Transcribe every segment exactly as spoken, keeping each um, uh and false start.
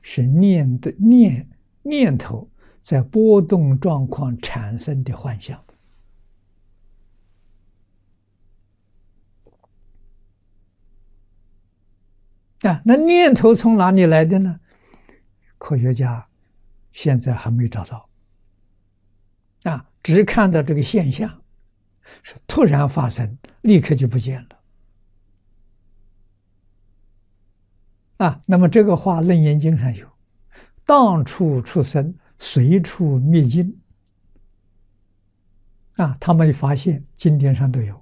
是念的念念头在波动状况产生的幻象。啊，那念头从哪里来的呢？科学家现在还没找到。啊，只看到这个现象是突然发生，立刻就不见了。啊，那么这个话《楞严经》上有：“当处出生，随处灭尽。”啊，他们发现经典上都有。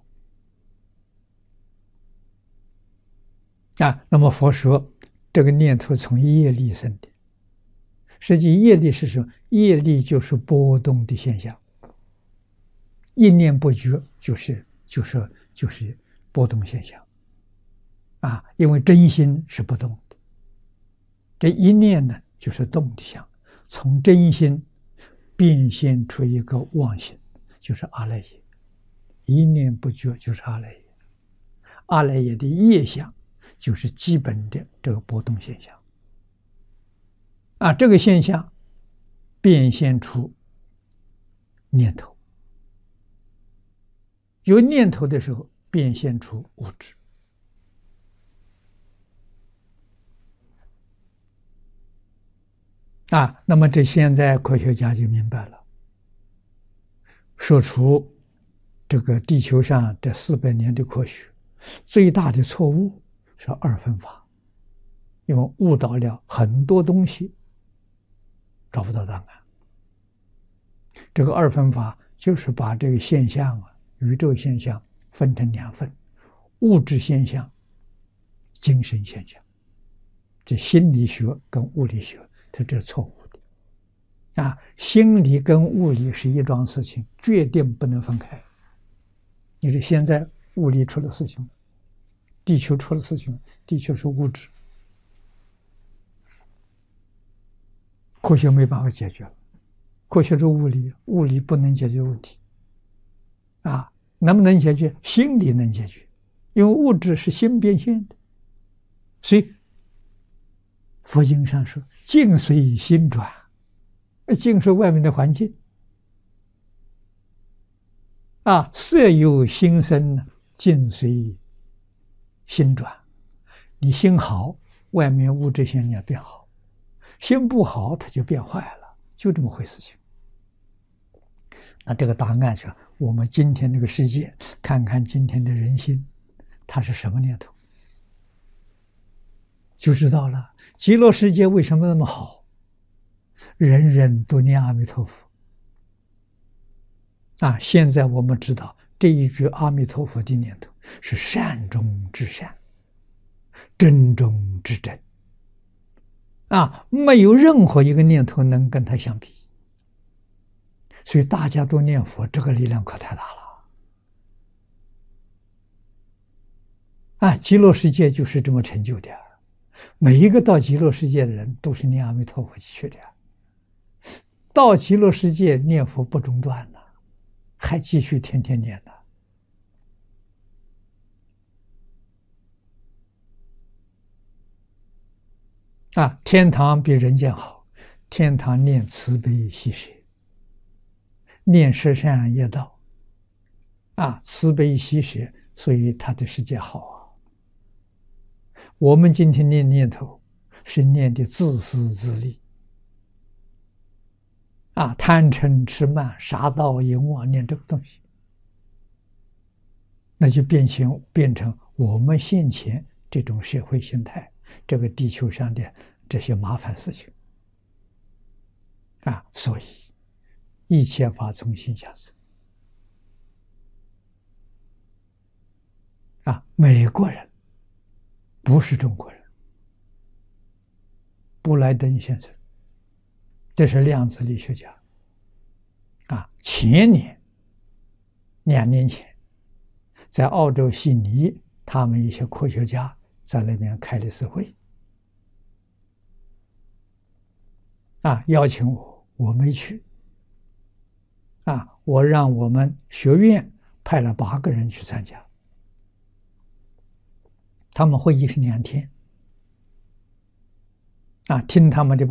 啊，那么佛说这个念头从业力生的，实际业力是什么？业力就是波动的现象，一念不绝就是就是就是波动现象。啊，因为真心是不动的，这一念呢就是动的相，从真心变现出一个妄心，就是阿赖耶。一念不绝就是阿赖耶，阿赖耶的业相就是基本的这个波动现象。啊，这个现象变现出念头，有念头的时候变现出物质。啊，那么这现在科学家就明白了，说出这个地球上这四百年的科学最大的错误是二分法，因为误导了很多东西，找不到答案。这个二分法就是把这个现象啊，宇宙现象分成两份：物质现象、精神现象。这心理学跟物理学，它这是错误的。啊，心理跟物理是一桩事情，决定不能分开。你说现在物理出了事情，地球出了事情，地球是物质，科学没办法解决了。科学是物理，物理不能解决问题。啊，能不能解决？心理能解决，因为物质是心变现的。所以佛经上说境随心转，境是外面的环境。啊，色有心生，境随心转。你心好，外面物质现象变好；心不好，它就变坏了，就这么回事情。那这个答案是我们今天这个世界，看看今天的人心，它是什么念头，就知道了。极乐世界为什么那么好？人人都念阿弥陀佛。啊，现在我们知道这一句阿弥陀佛的念头是善中之善，真中之真。啊，没有任何一个念头能跟它相比。所以大家都念佛，这个力量可太大了。啊，极乐世界就是这么成就的。每一个到极乐世界的人都是念阿弥陀佛去的。到极乐世界念佛不中断呢，还继续天天念呢。啊，天堂比人间好，天堂念慈悲喜舍，念十善业道。啊，慈悲喜舍，所以他的世界好啊。我们今天念念头是念的自私自利。啊，贪嗔痴慢杀盗淫妄，念这个东西，那就变成变成我们现前这种社会形态，这个地球上的这些麻烦事情。啊，所以一切法从心下生。啊，美国人不是中国人。布莱登先生，这是量子力学家。啊，前年、两年前，在澳洲悉尼，他们一些科学家在那边开了次会。啊，邀请我，我没去。啊，我让我们学院派了八个人去参加。他们会议是两天。 啊，听他们的。